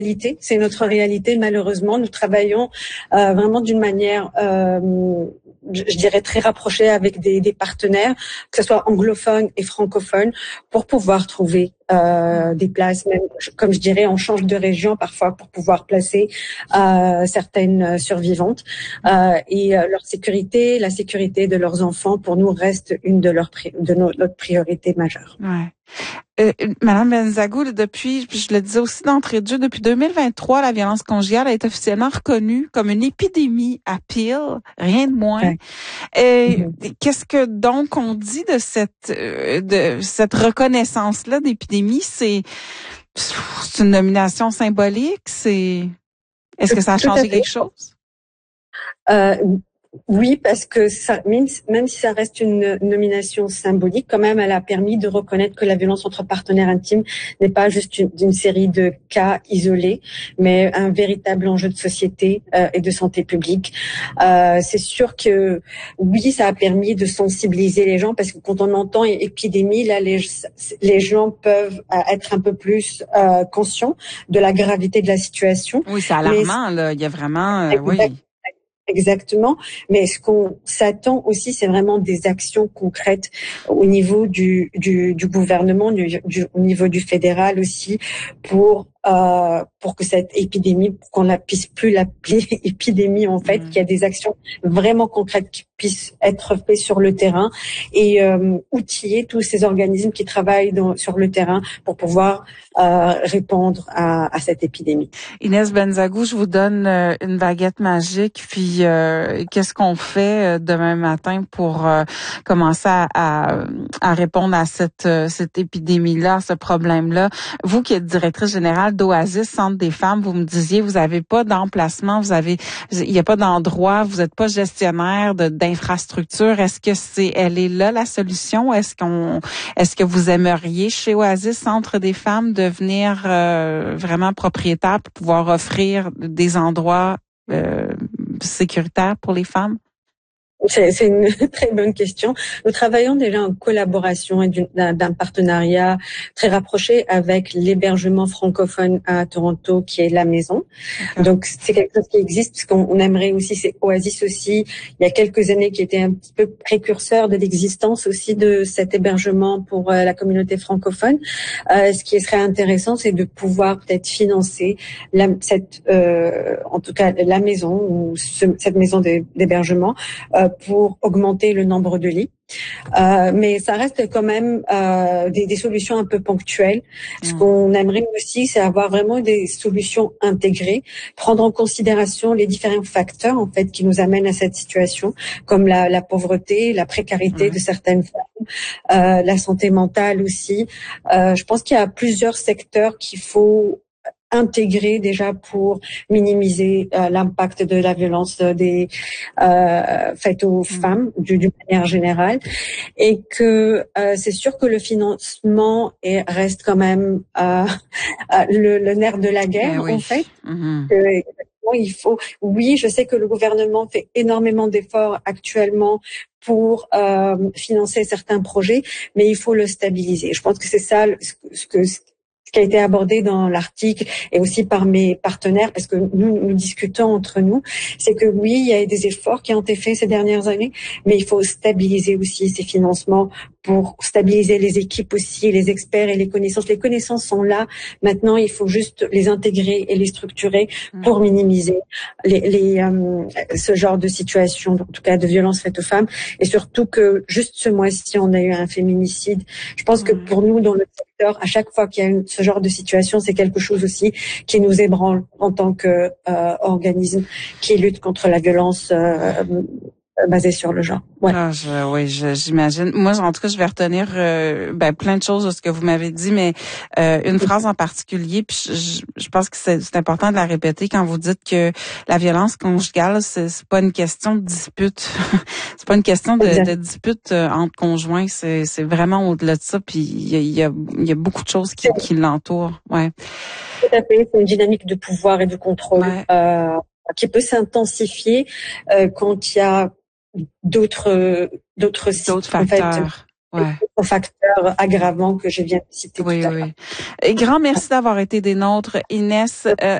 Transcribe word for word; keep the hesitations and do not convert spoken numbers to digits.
réalité, c'est notre réalité. Malheureusement, nous travaillons euh, vraiment d'une manière, euh, je, je dirais, très rapprochée avec des, des partenaires, que ce soit anglophones et francophones, pour pouvoir trouver euh, des places. Même, comme je dirais, on change de région parfois pour pouvoir placer euh, certaines survivantes. Euh, et euh, leur sécurité, la sécurité de leurs enfants, pour nous, reste une de leurs pri- de nos, notre priorité majeure. Ouais. Euh, Madame Benzagou, depuis, je le disais aussi d'entrée de jeu, depuis deux mille vingt-trois, la violence conjugale est officiellement reconnue comme une épidémie à Peel, rien de moins. Ouais. Et Mm-hmm. qu'est-ce que donc on dit de cette de cette reconnaissance-là d'épidémie? C'est, c'est une nomination symbolique? C'est Est-ce Tout, que ça a tout à changé fait. quelque chose? Euh, oui, parce que ça, même, même si ça reste une nomination symbolique, quand même, elle a permis de reconnaître que la violence entre partenaires intimes n'est pas juste une, une série de cas isolés, mais un véritable enjeu de société euh, et de santé publique. Euh, c'est sûr que oui, ça a permis de sensibiliser les gens, parce que quand on entend épidémie, là, les, les gens peuvent être un peu plus euh, conscients de la gravité de la situation. Oui, c'est alarmant, mais, là. Il y a vraiment, euh, oui. Exactement, mais ce qu'on s'attend aussi, c'est vraiment des actions concrètes au niveau du du, du gouvernement, du, du, au niveau du fédéral aussi, pour euh, pour que cette épidémie, pour qu'on ne puisse plus l'appeler épidémie en fait, mmh. qu'il y a des actions vraiment concrètes qui puissent être faites sur le terrain et euh, outiller tous ces organismes qui travaillent dans, sur le terrain pour pouvoir euh, répondre à, à cette épidémie. Inès Benzagou, je vous donne euh, une baguette magique, puis euh, qu'est-ce qu'on fait euh, demain matin pour euh, commencer à, à, à répondre à cette, euh, cette épidémie-là, à ce problème-là? Vous qui êtes directrice générale d'Oasis, Centre des femmes, vous me disiez, vous avez pas d'emplacement, vous avez, il n'y a pas d'endroit, vous n'êtes pas gestionnaire de, d'infrastructure. Est-ce que c'est, elle est là la solution? Est-ce qu'on, est-ce que vous aimeriez chez Oasis, Centre des femmes, devenir euh, vraiment propriétaire pour pouvoir offrir des endroits euh, sécuritaires pour les femmes? C'est, c'est une très bonne question. Nous travaillons déjà en collaboration et d'un, d'un partenariat très rapproché avec l'hébergement francophone à Toronto, qui est la maison. Okay. Donc, c'est quelque chose qui existe, parce qu'on aimerait aussi, c'est Oasis aussi, il y a quelques années, qui était un petit peu précurseur de l'existence aussi de cet hébergement pour euh, la communauté francophone. Euh, ce qui serait intéressant, c'est de pouvoir peut-être financer la, cette, euh, en tout cas, la maison ou ce, cette maison d'hébergement euh, pour augmenter le nombre de lits. Euh, mais ça reste quand même euh, des, des solutions un peu ponctuelles. Mmh. Ce qu'on aimerait aussi, c'est avoir vraiment des solutions intégrées, prendre en considération les différents facteurs en fait qui nous amènent à cette situation, comme la, la pauvreté, la précarité mmh. de certaines femmes, euh, la santé mentale aussi. Euh, je pense qu'il y a plusieurs secteurs qu'il faut intégrer déjà pour minimiser euh, l'impact de la violence des euh, faite aux femmes mmh. d'une manière générale, et que euh, c'est sûr que le financement est, reste quand même euh, le, le nerf de la guerre oui. en fait. Mmh. Euh, il faut, oui, je sais que le gouvernement fait énormément d'efforts actuellement pour euh, financer certains projets, mais il faut le stabiliser. Je pense que c'est ça ce que ce qui a été abordé dans l'article et aussi par mes partenaires, parce que nous, nous discutons entre nous, c'est que oui, il y a des efforts qui ont été faits ces dernières années, mais il faut stabiliser aussi ces financements pour stabiliser les équipes aussi, les experts et les connaissances. Les connaissances sont là. Maintenant, il faut juste les intégrer et les structurer pour minimiser les, les, euh, ce genre de situation, en tout cas de violence faite aux femmes. Et surtout que juste ce mois-ci, on a eu un féminicide. Je pense que pour nous, dans le secteur, à chaque fois qu'il y a une, ce genre de situation, c'est quelque chose aussi qui nous ébranle en tant que euh, organisme qui lutte contre la violence euh, basée sur le genre. Ouais. Ah, je, oui, je, j'imagine. Moi, en tout cas, je vais retenir euh, ben, plein de choses de ce que vous m'avez dit, mais euh, une phrase en particulier, puis je, je pense que c'est, c'est important de la répéter quand vous dites que la violence conjugale, c'est, c'est pas une question de dispute, c'est pas une question de, de dispute entre conjoints, c'est, c'est vraiment au-delà de ça, puis il y a, il y a, il y a beaucoup de choses qui, qui l'entourent. Ouais. Tout à fait, c'est une dynamique de pouvoir et de contrôle ouais. euh, qui peut s'intensifier euh, quand il y a d'autres d'autres d'autres facteurs. En fait, Ouais. Aux facteurs aggravants que je viens de citer oui, tout à l'heure. Oui, et grand merci d'avoir été des nôtres, Inès. Euh,